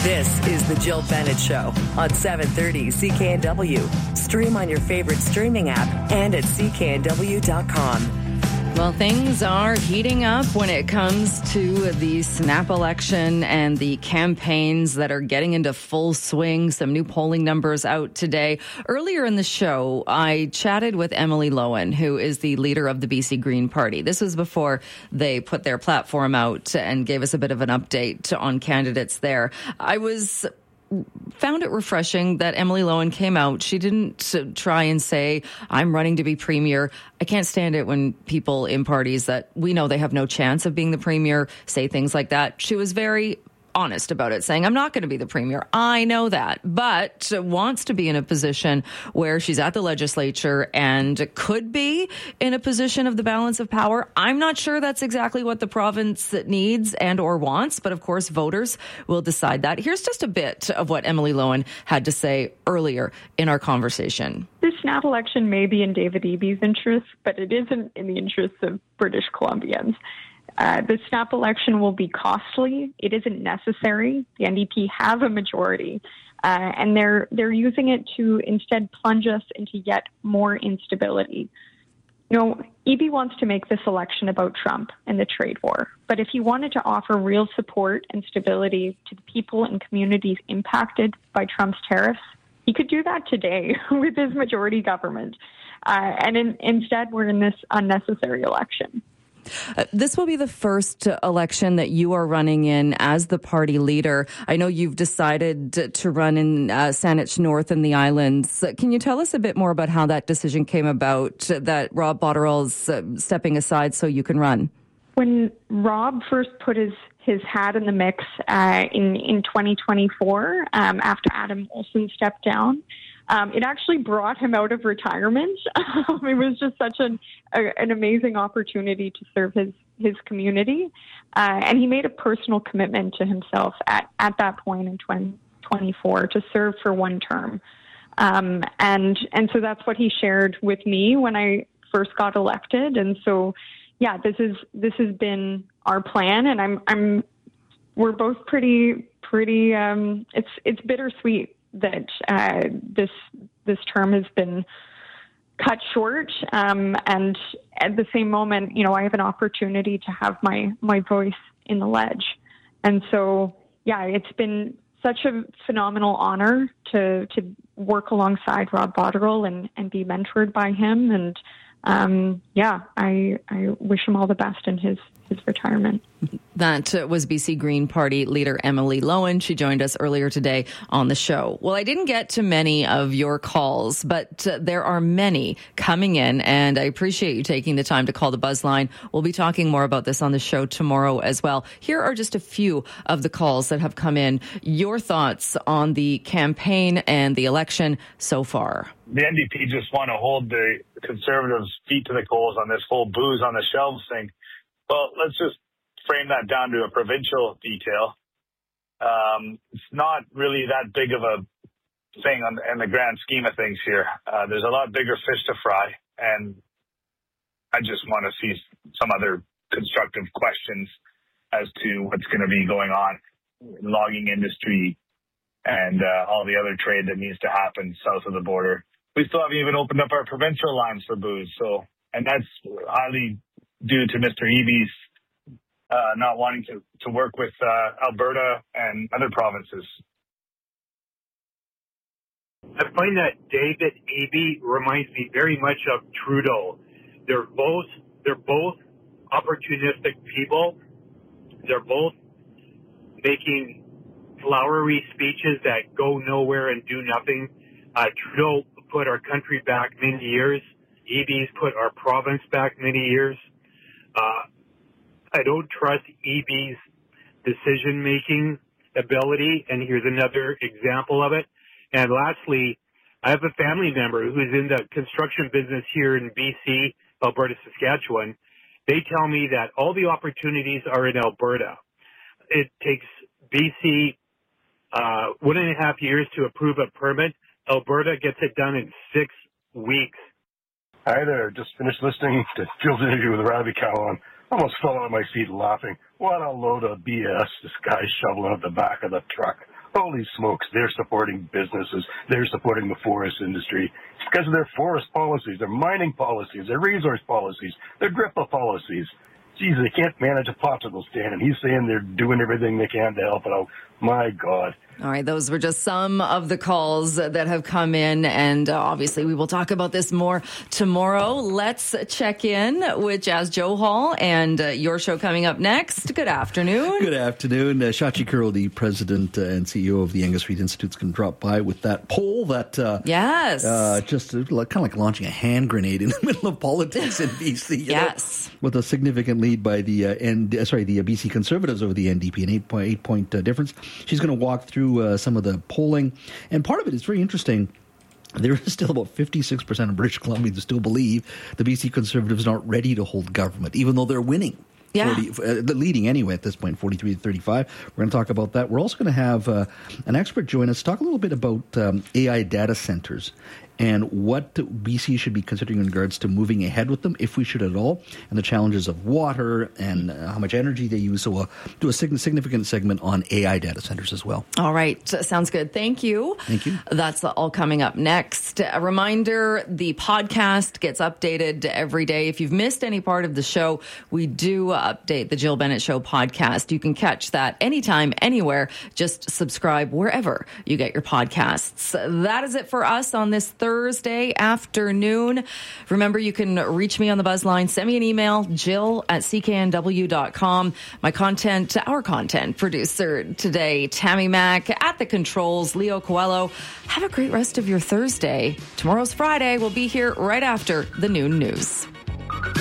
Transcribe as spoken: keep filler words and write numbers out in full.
This is the Jill Bennett Show on seven thirty C K N W. Stream on your favorite streaming app and at C K N W dot com. Well, things are heating up when it comes to the snap election and the campaigns that are getting into full swing. Some new polling numbers out today. Earlier in the show, I chatted with Emily Lowen, who is the leader of the B C Green Party. This was before they put their platform out and gave us a bit of an update on candidates there. I was found it refreshing that Emily Lowen came out. She didn't try and say, I'm running to be premier. I can't stand it when people in parties that we know they have no chance of being the premier say things like that. She was very honest about it, saying, I'm not going to be the premier. I know that, but wants to be in a position where she's at the legislature and could be in a position of the balance of power. I'm not sure that's exactly what the province needs and or wants, but of course, voters will decide that. Here's just a bit of what Emily Lowen had to say earlier in our conversation. This snap election may be in David Eby's interest, but it isn't in the interests of British Columbians. Uh, the snap election will be costly. It isn't necessary. The N D P have a majority, uh, and they're they're using it to instead plunge us into yet more instability. You know, Eby wants to make this election about Trump and the trade war, but if he wanted to offer real support and stability to the people and communities impacted by Trump's tariffs, he could do that today with his majority government. Uh, and in, instead, we're in this unnecessary election. Uh, this will be the first election that you are running in as the party leader. I know you've decided to run in uh, Saanich North and the Islands. Can you tell us a bit more about how that decision came about, that Rob Botterill's uh, stepping aside so you can run? When Rob first put his, his hat in the mix uh, in, in twenty twenty-four, um, after Adam Olsen stepped down, Um, it actually brought him out of retirement. Um, it was just such an, a, an amazing opportunity to serve his, his community. Uh, and he made a personal commitment to himself at, at that point in twenty twenty-four to serve for one term. Um, and, and so that's what he shared with me when I first got elected. And so, yeah, this is, this has been our plan. And I'm, I'm, we're both pretty, pretty, um, it's, it's bittersweet that uh, this this term has been cut short, um, and at the same moment, you know, I have an opportunity to have my my voice in the ledge, and so yeah, it's been such a phenomenal honor to to work alongside Rob Botterill and and be mentored by him, and um, yeah, I I wish him all the best in his his retirement. That was B C Green Party leader Emily Lowen. She joined us earlier today on the show. Well, I didn't get to many of your calls, but uh, there are many coming in, and I appreciate you taking the time to call the Buzzline. We'll be talking more about this on the show tomorrow as well. Here are just a few of the calls that have come in. Your thoughts on the campaign and the election so far? The N D P just want to hold the Conservatives' feet to the coals on this whole booze on the shelves thing. Well, let's just frame that down to a provincial detail. Um, it's not really that big of a thing on, in the grand scheme of things here. Uh, there's a lot bigger fish to fry, and I just want to see some other constructive questions as to what's going to be going on in logging industry and uh, all the other trade that needs to happen south of the border. We still haven't even opened up our provincial lines for booze, so and that's highly due to Mister Eby's uh, not wanting to, to work with uh, Alberta and other provinces. I find that David Eby reminds me very much of Trudeau. They're both they're both opportunistic people. They're both making flowery speeches that go nowhere and do nothing. Uh, Trudeau put our country back many years. Eby's put our province back many years. Uh, I don't trust Eby's decision-making ability, and here's another example of it. And lastly, I have a family member who's in the construction business here in B C, Alberta, Saskatchewan. They tell me that all the opportunities are in Alberta. It takes B C uh, one and a half years to approve a permit. Alberta gets it done in six weeks. Hi there. Just finished listening to Jill's interview with Ravi Kahlon. Almost fell out of my seat laughing. What a load of B S this guy's shoveling at the back of the truck. Holy smokes, they're supporting businesses. They're supporting the forest industry. It's because of their forest policies, their mining policies, their resource policies, their D R I P A policies. Geez, they can't manage a popsicle stand, and he's saying they're doing everything they can to help it out. My God. All right, those were just some of the calls that have come in, and uh, obviously we will talk about this more tomorrow. Let's check in with Jazz Johal and uh, your show coming up next. Good afternoon. Good afternoon. Uh, Shachi Kurl, the president uh, and C E O of the Angus Reid Institute, is going to drop by with that poll that uh, yes, uh, just uh, like, kind of like launching a hand grenade in the middle of politics in B C. Yes, know, with a significant lead by the uh, N- uh, sorry the uh, B C Conservatives over the N D P, an eight point eight point uh, difference. She's going to walk through Uh, some of the polling, and part of it is very interesting. There is still about fifty-six percent of British Columbians who still believe the B C Conservatives aren't ready to hold government, even though they're winning. Yeah. forty, uh, leading anyway at this point, forty-three to thirty-five. We're going to talk about that. We're also going to have uh, an expert join us to talk a little bit about um, A I data centers and what B C should be considering in regards to moving ahead with them, if we should at all, and the challenges of water and uh, how much energy they use. So uh, do a significant segment on A I data centers as well. All right. Sounds good. Thank you. Thank you. That's all coming up next. A reminder, the podcast gets updated every day. If you've missed any part of the show, we do update the Jill Bennett Show podcast. You can catch that anytime, anywhere. Just subscribe wherever you get your podcasts. That is it for us on this Thursday afternoon. Remember, you can reach me on the buzz line. Send me an email, Jill at C K N W dot com. My content, our content producer today, Tammy Mack. At the controls, Leo Coelho. Have a great rest of your Thursday. Tomorrow's Friday. We'll be here right after the noon news.